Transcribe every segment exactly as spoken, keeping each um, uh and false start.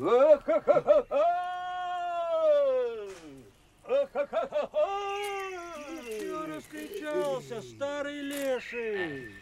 Чего раскричался, старый леший?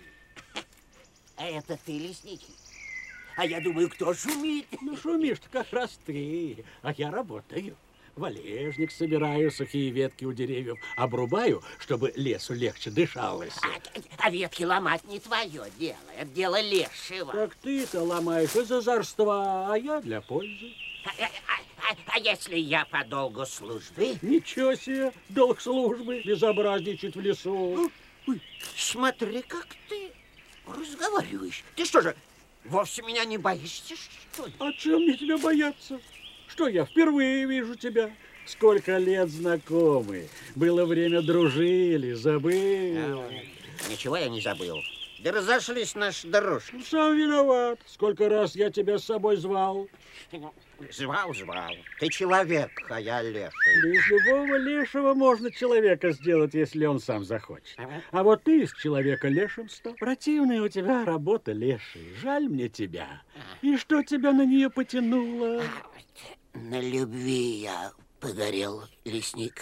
А это ты, лесничий? А я думаю, кто шумит? Ну, шумишь-то как раз ты, а я работаю. Валежник собираю, сухие ветки у деревьев обрубаю, чтобы лесу легче дышалось. А, а ветки ломать не твое дело, это дело лешего. Так ты-то ломаешь из озорства, а я для пользы. А, а, а, а если я по долгу службы? Ничего себе, долг службы, безобразничать в лесу. Ой, смотри, как ты разговариваешь. Ты что же, вовсе меня не боишься, что ли? А чем мне тебя бояться? Что я впервые вижу тебя? Сколько лет знакомы. Было время, дружили, забыл. А, ничего я не забыл. Да разошлись наши дорожки. Ну, сам виноват. Сколько раз я тебя с собой звал. Звал, звал. Ты человек, а я леший. Да из любого лешего можно человека сделать, если он сам захочет. Ага. А вот ты из человека лешим стал. Противная у тебя работа, леший. Жаль мне тебя. И что тебя на нее потянуло? На любви я погорел, лесник.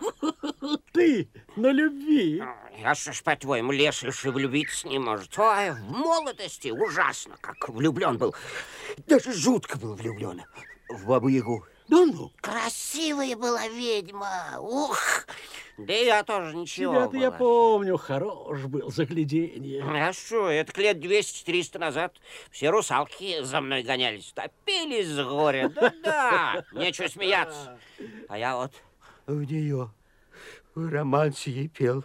Ты на любви? А что ж, по-твоему, леший влюбиться не может? Ой, в молодости ужасно, как влюблен был. Даже жутко был влюблен в Бабу-Ягу. Да ну? Красивая была ведьма. Ух! Да и я тоже ничего. Тебя-то я помню, хорош был загляденье. А что, это лет двести-триста назад все русалки за мной гонялись, топились с горя. Да-да, нечего смеяться. А я вот в нее романс ей пел.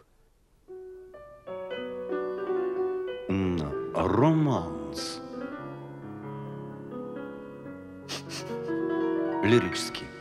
Романс. Лирический.